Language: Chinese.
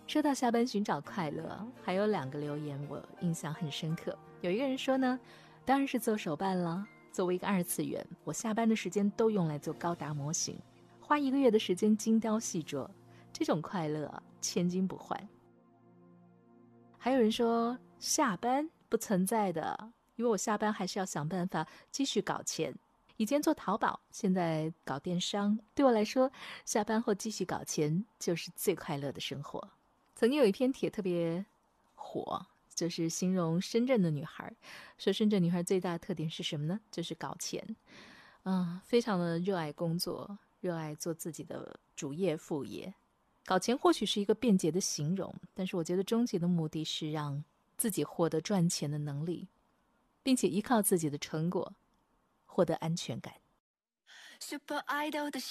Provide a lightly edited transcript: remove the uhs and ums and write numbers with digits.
说到下班寻找快乐，还有2个留言我印象很深刻。有一个人说呢，当然是做手办了。作为一个2次元，我下班的时间都用来做高达模型，花1个月的时间精雕细琢，这种快乐千金不换。还有人说下班不存在的，因为我下班还是要想办法继续搞钱。以前做淘宝，现在搞电商，对我来说，下班后继续搞钱就是最快乐的生活。曾经有一篇帖特别火，就是形容深圳的女孩，说深圳女孩最大的特点是什么呢？就是搞钱。非常的热爱工作，热爱做自己的主业副业。搞钱或许是一个便捷的形容，但是我觉得终极的目的是让自己获得赚钱的能力，并且依靠自己的成果获得安全感。Super Idol 的